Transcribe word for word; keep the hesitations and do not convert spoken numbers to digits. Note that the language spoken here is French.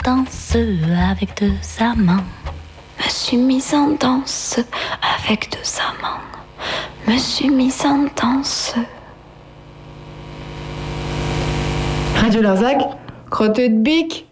danse avec de sa main. Me suis mise en danse avec de sa main. Me suis mise en danse. Radio Larzac, crotte de bique.